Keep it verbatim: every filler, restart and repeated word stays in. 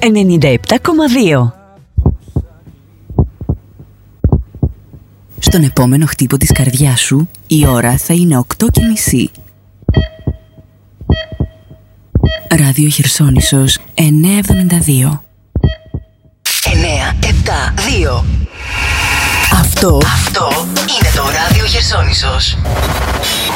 ενενήντα επτά κόμμα δύο. Στον επόμενο χτύπο της καρδιάς σου, η ώρα θα είναι οκτώ και μισή. Ράδιο Χερσόνησος εννιακόσια εβδομήντα δύο. εννιακόσια εβδομήντα δύο. Αυτό, Αυτό είναι το Ράδιο Χερσόνησος.